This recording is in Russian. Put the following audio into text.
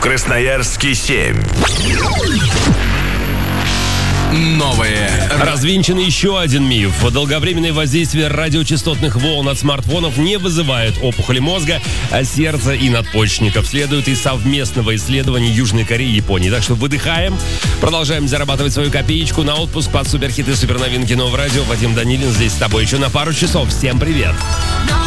Красноярске 7. Новое. Развенчан еще один миф. Долговременное воздействие радиочастотных волн от смартфонов не вызывает опухоли мозга, сердца и надпочечников. Следует из совместного исследования Южной Кореи и Японии. Так что выдыхаем, продолжаем зарабатывать свою копеечку на отпуск под суперхиты, суперновинки нового радио. Вадим Данилин здесь с тобой еще на пару часов. Всем привет!